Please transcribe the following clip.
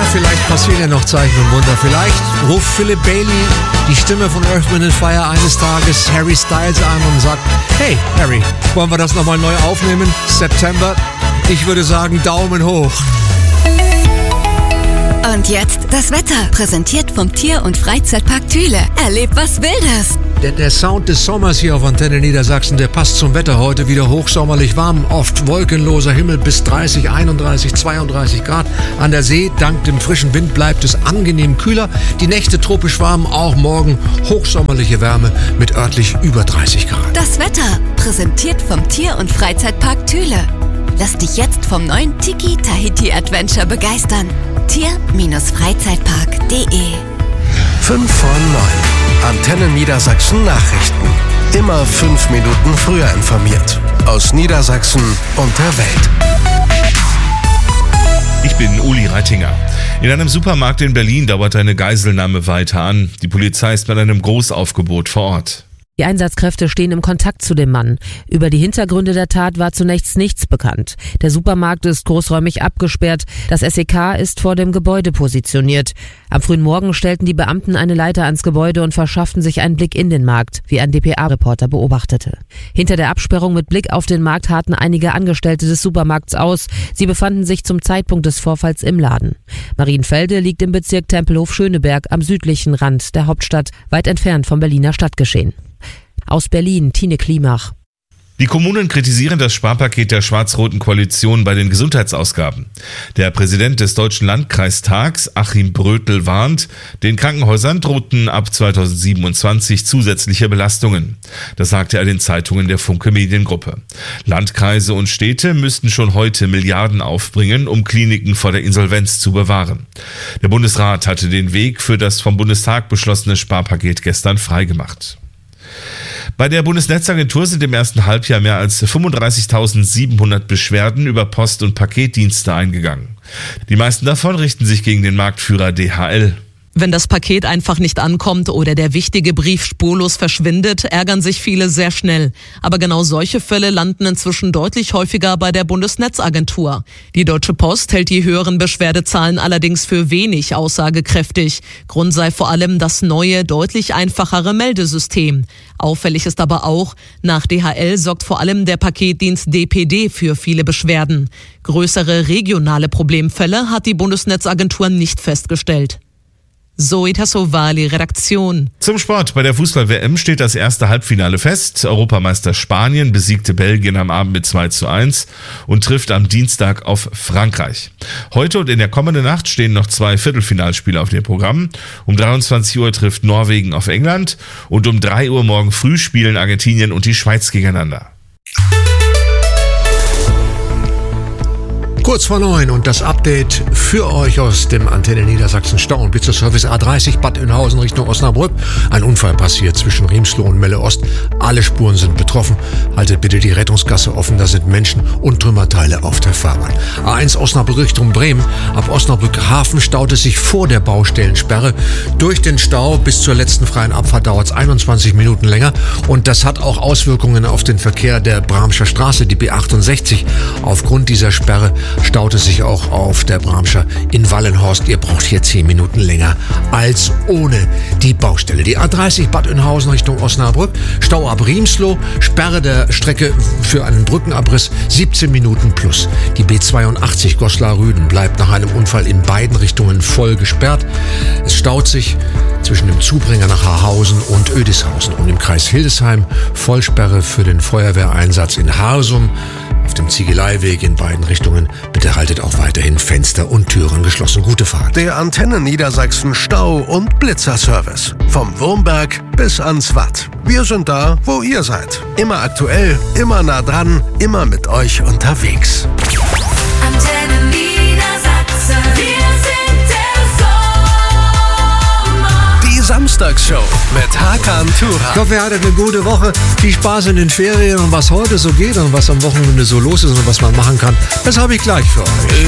vielleicht passieren ja noch Zeichen und Wunder. Vielleicht ruft Philip Bailey, die Stimme von Earth, Wind & Fire, eines Tages Harry Styles an und sagt: Hey Harry, wollen wir das nochmal neu aufnehmen? September? Ich würde sagen, Daumen hoch. Und jetzt das Wetter, präsentiert vom Tier- und Freizeitpark Thüle. Erlebt was Wildes. Der Sound des Sommers hier auf Antenne Niedersachsen, der passt zum Wetter heute. Wieder hochsommerlich warm, oft wolkenloser Himmel bis 30, 31, 32 Grad. An der See, dank dem frischen Wind, bleibt es angenehm kühler. Die Nächte tropisch warm, auch morgen hochsommerliche Wärme mit örtlich über 30 Grad. Das Wetter, präsentiert vom Tier- und Freizeitpark Thüle. Lass dich jetzt vom neuen Tiki Tahiti Adventure begeistern. Tier-Freizeitpark.de 5 vor 9. Antenne Niedersachsen Nachrichten. Immer 5 Minuten früher informiert. Aus Niedersachsen und der Welt. Ich bin Uli Reitinger. In einem Supermarkt in Berlin dauert eine Geiselnahme weiter an. Die Polizei ist mit einem Großaufgebot vor Ort. Die Einsatzkräfte stehen im Kontakt zu dem Mann. Über die Hintergründe der Tat war zunächst nichts bekannt. Der Supermarkt ist großräumig abgesperrt. Das SEK ist vor dem Gebäude positioniert. Am frühen Morgen stellten die Beamten eine Leiter ans Gebäude und verschafften sich einen Blick in den Markt, wie ein dpa-Reporter beobachtete. Hinter der Absperrung mit Blick auf den Markt harrten einige Angestellte des Supermarkts aus. Sie befanden sich zum Zeitpunkt des Vorfalls im Laden. Marienfelde liegt im Bezirk Tempelhof-Schöneberg am südlichen Rand der Hauptstadt, weit entfernt vom Berliner Stadtgeschehen. Aus Berlin, Tine Klimach. Die Kommunen kritisieren das Sparpaket der schwarz-roten Koalition bei den Gesundheitsausgaben. Der Präsident des Deutschen Landkreistags, Achim Brötel, warnt, den Krankenhäusern drohten ab 2027 zusätzliche Belastungen. Das sagte er den Zeitungen der Funke Mediengruppe. Landkreise und Städte müssten schon heute Milliarden aufbringen, um Kliniken vor der Insolvenz zu bewahren. Der Bundesrat hatte den Weg für das vom Bundestag beschlossene Sparpaket gestern freigemacht. Bei der Bundesnetzagentur sind im ersten Halbjahr mehr als 35.700 Beschwerden über Post- und Paketdienste eingegangen. Die meisten davon richten sich gegen den Marktführer DHL. Wenn das Paket einfach nicht ankommt oder der wichtige Brief spurlos verschwindet, ärgern sich viele sehr schnell. Aber genau solche Fälle landen inzwischen deutlich häufiger bei der Bundesnetzagentur. Die Deutsche Post hält die höheren Beschwerdezahlen allerdings für wenig aussagekräftig. Grund sei vor allem das neue, deutlich einfachere Meldesystem. Auffällig ist aber auch, nach DHL sorgt vor allem der Paketdienst DPD für viele Beschwerden. Größere regionale Problemfälle hat die Bundesnetzagentur nicht festgestellt. Zoe Tassovali, Redaktion. Zum Sport. Bei der Fußball-WM steht das erste Halbfinale fest. Europameister Spanien besiegte Belgien am Abend mit 2:1 und trifft am Dienstag auf Frankreich. Heute und in der kommenden Nacht stehen noch 2 Viertelfinalspiele auf dem Programm. Um 23 Uhr trifft Norwegen auf England und um 3 Uhr morgen früh spielen Argentinien und die Schweiz gegeneinander. Kurz vor 9 und das Update für euch aus dem Antenne Niedersachsen Stau- und Blitzer-Service A30 Bad Oeynhausen Richtung Osnabrück. Ein Unfall passiert zwischen Riemsloh und Melle Ost. Alle Spuren sind betroffen. Haltet bitte die Rettungsgasse offen, da sind Menschen und Trümmerteile auf der Fahrbahn. A1 Osnabrück Richtung Bremen. Ab Osnabrück Hafen staut es sich vor der Baustellensperre. Durch den Stau bis zur letzten freien Abfahrt dauert es 21 Minuten länger. Und das hat auch Auswirkungen auf den Verkehr der Bramscher Straße, die B68. Aufgrund dieser Sperre staut es sich auch auf der Bramscher in Wallenhorst. Ihr braucht hier 10 Minuten länger als ohne die Baustelle. Die A30 Bad Oeynhausen Richtung Osnabrück, Stau ab Riemsloh, Sperre der Strecke für einen Brückenabriss, 17 Minuten plus. Die B82 Goslar-Rüden bleibt nach einem Unfall in beiden Richtungen voll gesperrt. Es staut sich zwischen dem Zubringer nach Haarhausen und Oedishausen und im Kreis Hildesheim. Vollsperre für den Feuerwehreinsatz in Harsum. Auf dem Ziegeleiweg in beiden Richtungen. Bitte haltet auch weiterhin Fenster und Türen geschlossen. Gute Fahrt. Der Antenne Niedersachsen Stau- und Blitzer-Service. Vom Wurmberg bis ans Watt. Wir sind da, wo ihr seid. Immer aktuell, immer nah dran, immer mit euch unterwegs. Antenne Niedersachsen. Wir sind der Sommer. Die Samstagsshow mit Hakan Turan. Ich hoffe, ihr hattet eine gute Woche. Viel Spaß in den Ferien und was heute so geht und was am Wochenende so los ist und was man machen kann, das habe ich gleich für euch.